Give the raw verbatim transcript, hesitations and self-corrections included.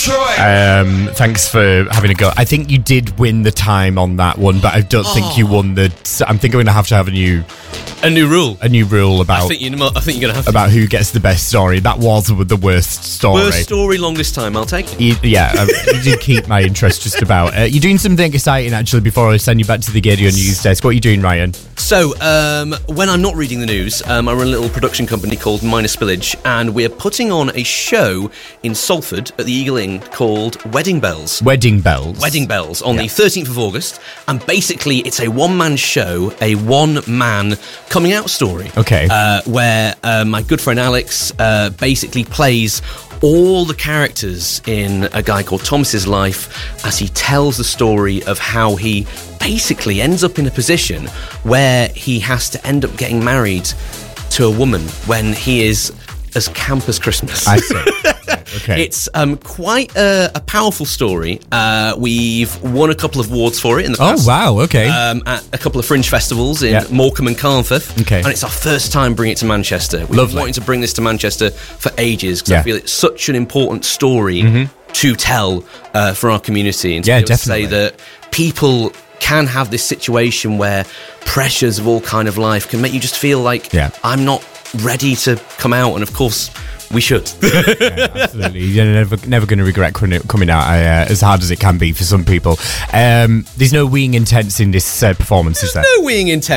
Detroit. Um, thanks for having a go. I think you did win the time on that one, but I don't oh. think you won the. I think I'm going to have to have a new, a new rule, a new rule about. I think, you know, I think you're going to have about who gets the best story. That was the worst story. Worst story, longest time. I'll take it. You, yeah, um, you did keep my interest just about. Uh, you're doing something exciting actually. Before I send you back to the Gaydio News Desk, what are you doing, Ryan? So, um, when I'm not reading the news, um, I run a little production company called Minor Spillage, and we're putting on a show in Salford at the Eagle Inn called Wedding Bells. Wedding Bells. Wedding Bells on yeah. the thirteenth of August, and basically it's a one-man show, a one-man coming-out story. Okay. Uh, where uh, my good friend Alex uh, basically plays all the characters in a guy called Thomas's life as he tells the story of how he basically ends up in a position where he has to end up getting married to a woman when he is as camp as Christmas. I see. Okay. It's um, quite a, a powerful story. Uh, we've won a couple of awards for it in the past. Oh, wow, okay. Um, at a couple of fringe festivals in yeah. Morecambe and Carnforth. Okay. And it's our first time bringing it to Manchester. We've Lovely. been wanting to bring this to Manchester for ages because yeah. I feel it's such an important story mm-hmm. to tell uh, for our community. And to yeah, be able definitely. to say that people can have this situation where pressures of all kind of life can make you just feel like yeah. I'm not ready to come out, and of course we should. Yeah, absolutely. You're never, never going to regret coming out, uh, as hard as it can be for some people. Um, there's no weeing intense in this uh, performance, There's is there? no weeing intense.